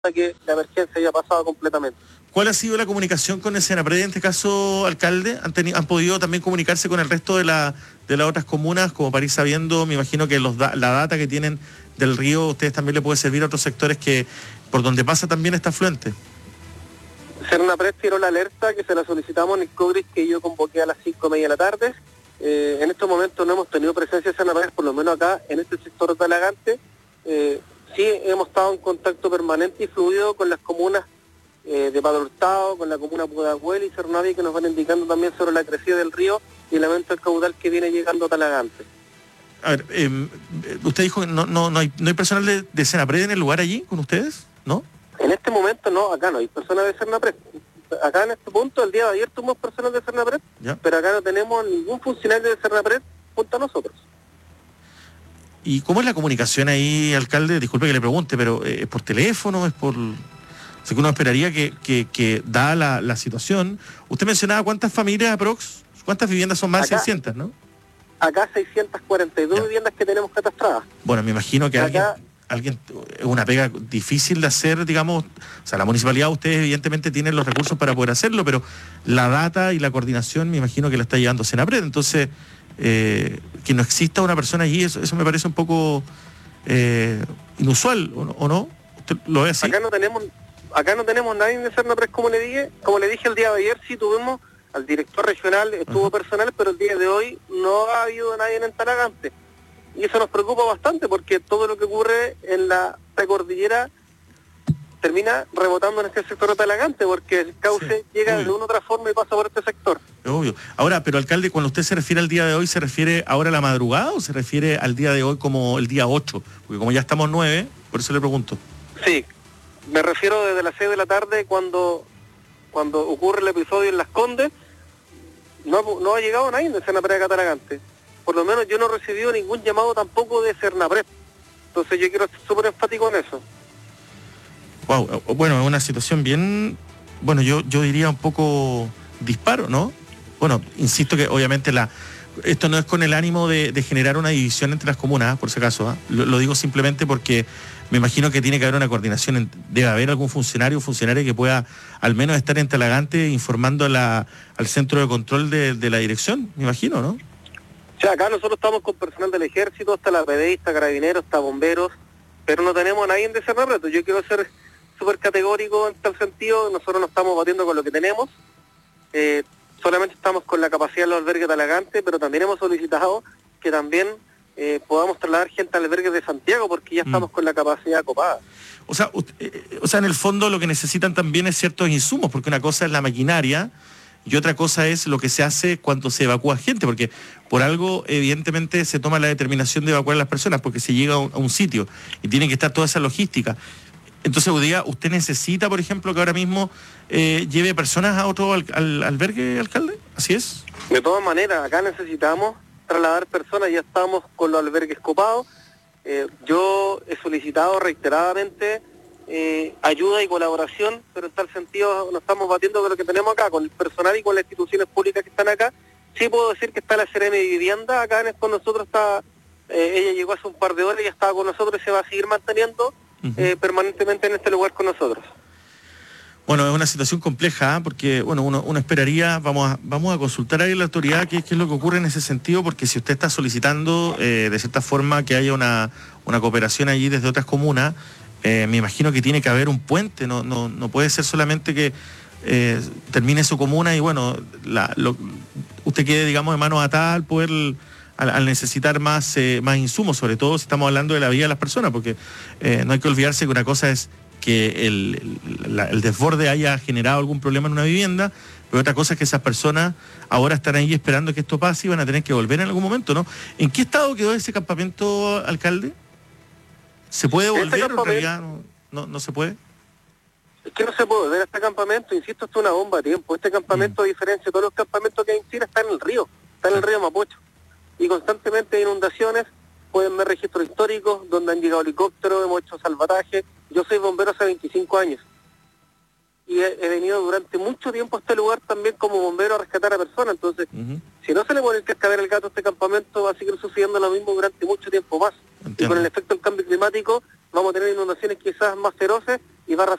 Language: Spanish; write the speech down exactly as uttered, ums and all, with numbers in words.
que la emergencia haya pasado completamente. ¿Cuál ha sido la comunicación con el Senapred en este caso, alcalde? ¿Han, tenido, han podido también comunicarse con el resto de, la, de las otras comunas, como para ir sabiendo, me imagino que los da, la data que tienen del río, ustedes también le puede servir a otros sectores que por donde pasa también está afluente? Senapred tiró la alerta que se la solicitamos en el COGRIS que yo convoqué a las cinco y media de la tarde. Eh, en estos momentos no hemos tenido presencia de Senapred, por lo menos acá en este sector de Talagante. Eh, sí hemos estado en contacto permanente y fluido con las comunas eh, de Padre Hurtado, con la comuna Pudahuel y Cerro Navia, que nos van indicando también sobre la crecida del río y el aumento del caudal que viene llegando a Talagante. A ver, eh, usted dijo que no, no, no, hay, no hay personal de, de Senapred en el lugar allí con ustedes, ¿no? En este momento no, acá no hay personas de Senapred. Acá en este punto, el día de ayer tuvimos personas de Senapred, pero acá no tenemos ningún funcionario de Senapred junto a nosotros. ¿Y cómo es la comunicación ahí, alcalde? Disculpe que le pregunte, pero ¿es por teléfono? ¿Es por...? O sea, que uno esperaría que, que, que dada la, la situación... Usted mencionaba cuántas familias aprox, cuántas viviendas son más de seiscientas, ¿no? Acá seiscientas cuarenta y dos ya. Viviendas que tenemos catastradas. Bueno, me imagino que acá... alguien... alguien es una pega difícil de hacer, digamos, o sea, la municipalidad, ustedes evidentemente tienen los recursos para poder hacerlo, pero la data y la coordinación me imagino que la está llevando Senapred, entonces eh, que no exista una persona allí, eso, eso me parece un poco eh, inusual, ¿o no? ¿O no? ¿Usted lo ve así? Acá no tenemos, acá no tenemos nadie de Senapred, como le dije, como le dije el día de ayer, sí tuvimos al director regional, estuvo uh-huh. personal, pero el día de hoy no ha habido nadie en Talagante. Y eso nos preocupa bastante porque todo lo que ocurre en la precordillera termina rebotando en este sector de Talagante porque el cauce sí, llega obvio. de una u otra forma y pasa por este sector. Obvio. Ahora, pero alcalde, cuando usted se refiere al día de hoy, ¿se refiere ahora a la madrugada o se refiere al día de hoy como el día ocho? Porque como ya estamos nueve, por eso le pregunto. Sí, me refiero desde las seis de la tarde cuando, cuando ocurre el episodio en Las Condes, no, no ha llegado nadie de Senapred acá a Talagante. Por lo menos yo no he recibido ningún llamado tampoco de Senapred. Entonces yo quiero ser súper enfático en eso. Wow, bueno, es una situación bien, bueno, yo yo diría un poco disparo, ¿no? Bueno, insisto que obviamente la esto no es con el ánimo de, de generar una división entre las comunas, por si acaso, ¿eh? lo, lo digo simplemente porque me imagino que tiene que haber una coordinación, en, debe haber algún funcionario o funcionaria que pueda al menos estar en Talagante informando a la, al centro de control de, de la dirección, me imagino, ¿no? O sea, acá nosotros estamos con personal del ejército, hasta la P D I, está carabineros, está bomberos, pero no tenemos a nadie de Senapred. Yo quiero ser súper categórico en tal sentido, nosotros no estamos batiendo con lo que tenemos, eh, solamente estamos con la capacidad de los albergues de Talagante, pero también hemos solicitado que también eh, podamos trasladar gente al albergue de Santiago, porque ya estamos mm. con la capacidad copada. O sea, eh, o sea, en el fondo lo que necesitan también es ciertos insumos, porque una cosa es la maquinaria, y otra cosa es lo que se hace cuando se evacúa gente, porque por algo evidentemente se toma la determinación de evacuar a las personas, porque se llega a un, a un sitio y tiene que estar toda esa logística. Entonces, diga, ¿usted necesita, por ejemplo, que ahora mismo eh, lleve personas a otro al, al, albergue, alcalde? ¿Así es? De todas maneras, acá necesitamos trasladar personas, ya estamos con los albergues copados. Eh, yo he solicitado reiteradamente Eh, ayuda y colaboración, pero en tal sentido nos estamos batiendo con lo que tenemos acá, con el personal y con las instituciones públicas que están acá. Sí puedo decir que está la Seremi de Vivienda, acá con nosotros está, eh, ella llegó hace un par de horas y ya estaba con nosotros y se va a seguir manteniendo uh-huh. eh, permanentemente en este lugar con nosotros. Bueno, es una situación compleja, ¿eh? Porque bueno, uno, uno esperaría, vamos a, vamos a consultar ahí a la autoridad qué, qué es lo que ocurre en ese sentido, porque si usted está solicitando eh, de cierta forma que haya una, una cooperación allí desde otras comunas, Eh, me imagino que tiene que haber un puente, no no no puede ser solamente que eh, termine su comuna y bueno, la, lo, usted quede, digamos, de manos atadas al poder, al, al necesitar más, eh, más insumos, sobre todo si estamos hablando de la vida de las personas, porque eh, no hay que olvidarse que una cosa es que el, el, la, el desborde haya generado algún problema en una vivienda, pero otra cosa es que esas personas ahora están ahí esperando que esto pase y van a tener que volver en algún momento, ¿no? ¿En qué estado quedó ese campamento, alcalde? ¿Se puede volver este o en realidad no, no, no se puede? Es que no se puede volver a este campamento, insisto, esto es una bomba de tiempo. Este campamento, mm. a diferencia de todos los campamentos que hay en Chile, está en el río, está en el río Mapocho. Y constantemente hay inundaciones, pueden ver registros históricos donde han llegado helicópteros, hemos hecho salvataje. Yo soy bombero hace veinticinco años. Y he, he venido durante mucho tiempo a este lugar también como bombero a rescatar a personas. Entonces, uh-huh. si no se le pone el cascabel al gato a este campamento, va a seguir sucediendo lo mismo durante mucho tiempo más. Entiendo. Y con el efecto del cambio climático vamos a tener inundaciones quizás más feroces y va a